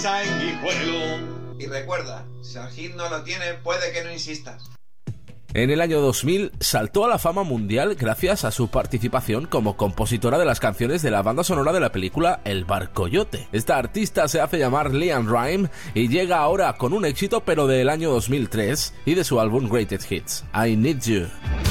Sanguijuelo. Y recuerda, si el hit no lo tiene, puede que no insistas. En el año 2000 saltó a la fama mundial gracias a su participación como compositora de las canciones de la banda sonora de la película El Barcoyote. Esta artista se hace llamar LeAnn Rimes y llega ahora con un éxito pero del año 2003 y de su álbum Greatest Hits, I Need You.